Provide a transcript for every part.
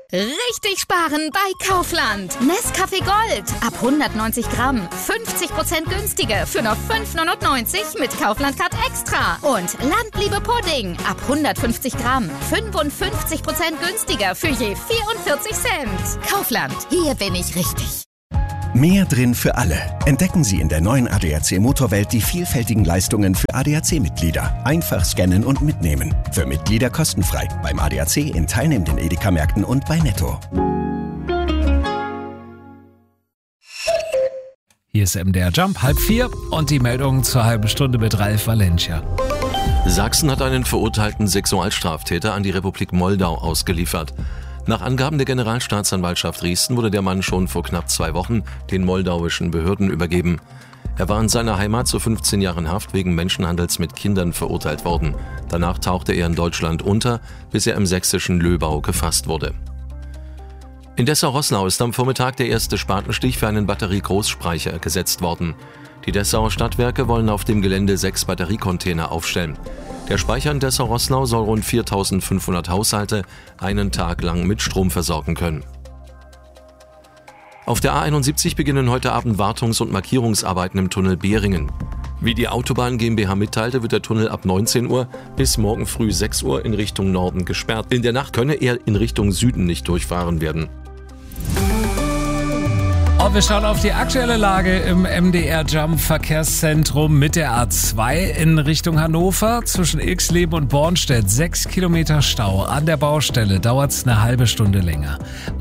Richtig sparen bei Kaufland. Nescafé Gold ab 190 Gramm. 50% günstiger für nur 5,99 mit Kaufland Card Extra. Und Landliebe Pudding ab 150 Gramm. 55% günstiger für je 44 Cent. Kaufland, hier bin ich richtig. Mehr drin für alle. Entdecken Sie in der neuen ADAC Motorwelt die vielfältigen Leistungen für ADAC-Mitglieder. Einfach scannen und mitnehmen. Für Mitglieder kostenfrei. Beim ADAC in teilnehmenden Edeka-Märkten und bei Netto. Hier ist MDR Jump, 3:30 und die Meldung zur halben Stunde mit Ralf Valencia. Sachsen hat einen verurteilten Sexualstraftäter an die Republik Moldau ausgeliefert. Nach Angaben der Generalstaatsanwaltschaft Dresden wurde der Mann schon vor knapp 2 Wochen den moldauischen Behörden übergeben. Er war in seiner Heimat zu 15 Jahren Haft wegen Menschenhandels mit Kindern verurteilt worden. Danach tauchte er in Deutschland unter, bis er im sächsischen Löbau gefasst wurde. In Dessau-Roßlau ist am Vormittag der erste Spatenstich für einen Batterie-Großspeicher gesetzt worden. Die Dessauer Stadtwerke wollen auf dem Gelände 6 Batteriecontainer aufstellen. Der Speicher in Dessau-Roßlau soll rund 4.500 Haushalte einen Tag lang mit Strom versorgen können. Auf der A71 beginnen heute Abend Wartungs- und Markierungsarbeiten im Tunnel Behringen. Wie die Autobahn GmbH mitteilte, wird der Tunnel ab 19 Uhr bis morgen früh 6 Uhr in Richtung Norden gesperrt. In der Nacht könne er in Richtung Süden nicht durchfahren werden. Und wir schauen auf die aktuelle Lage im MDR Jump Verkehrszentrum mit der A2 in Richtung Hannover. Zwischen Ilksleben und Bornstedt 6 Kilometer Stau. An der Baustelle dauert es eine halbe Stunde länger.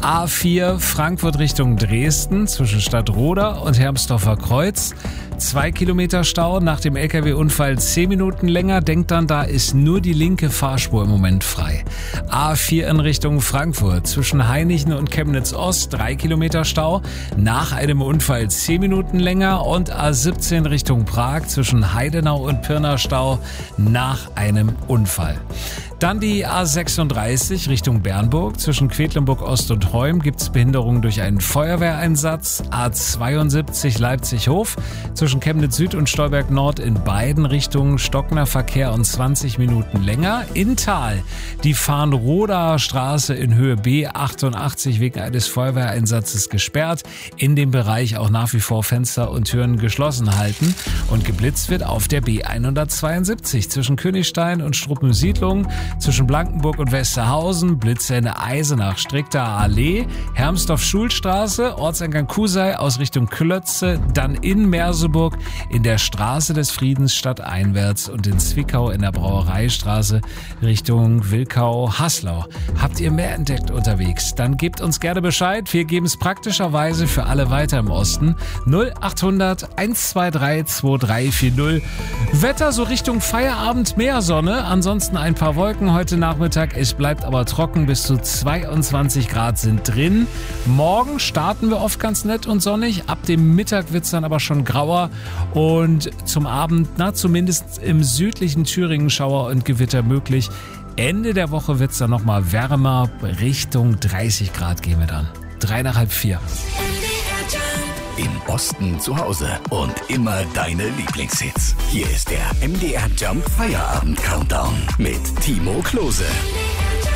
A4 Frankfurt Richtung Dresden zwischen Stadtroda und Hermsdorfer Kreuz. 2 Kilometer Stau, nach dem LKW-Unfall 10 Minuten länger. Denkt dann, da ist nur die linke Fahrspur im Moment frei. A4 in Richtung Frankfurt zwischen Hainichen und Chemnitz Ost 3 Kilometer Stau. Nach einem Unfall 10 Minuten länger. Und A17 Richtung Prag zwischen Heidenau und Pirna Stau nach einem Unfall. Dann die A36 Richtung Bernburg. Zwischen Quedlinburg Ost und Heum gibt es Behinderungen durch einen Feuerwehreinsatz. A72 Leipzig-Hof. Zwischen Chemnitz Süd und Stolberg Nord in beiden Richtungen stockender Verkehr und 20 Minuten länger. In Thal die Farnroda Straße in Höhe B88 wegen eines Feuerwehreinsatzes gesperrt. In dem Bereich auch nach wie vor Fenster und Türen geschlossen halten. Und geblitzt wird auf der B172 zwischen Königstein und Struppensiedlung. Zwischen Blankenburg und Westerhausen, Blitze in Eisenach, Strickter Allee, Hermsdorf-Schulstraße, Ortseingang Kusei aus Richtung Klötze, dann in Merseburg, in der Straße des Friedens stadteinwärts und in Zwickau in der Brauereistraße Richtung Wilkau-Haslau. Habt ihr mehr entdeckt unterwegs? Dann gebt uns gerne Bescheid. Wir geben es praktischerweise für alle weiter im Osten. 0800 123 2340. Wetter so Richtung Feierabend, mehr Sonne, ansonsten ein paar Wolken heute Nachmittag. Es bleibt aber trocken, bis zu 22 Grad sind drin. Morgen starten wir oft ganz nett und sonnig. Ab dem Mittag wird es dann aber schon grauer und zum Abend, zumindest im südlichen Thüringen Schauer und Gewitter möglich. Ende der Woche wird es dann nochmal wärmer. Richtung 30 Grad gehen wir dann. 3:30. Im Osten zu Hause und immer deine Lieblingshits. Hier ist der MDR Jump Feierabend Countdown mit Timo Klose.